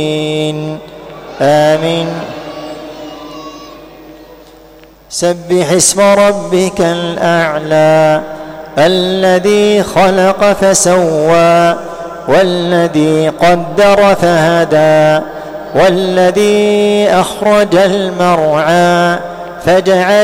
آمين. سبح اسم ربك الأعلى الذي خلق فسوى والذي قدر فهدى والذي أخرج المرعى فجعل